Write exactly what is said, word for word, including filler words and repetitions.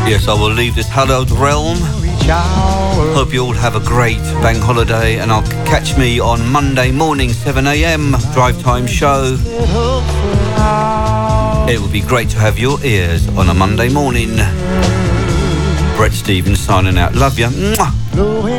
Yes, I will leave this hallowed realm. Hope you all have a great bank holiday, and I'll catch me on Monday morning, seven a.m. drive time show. It would be great to have your ears on a Monday morning. Brett Stevens signing out. Love ya. Mwah.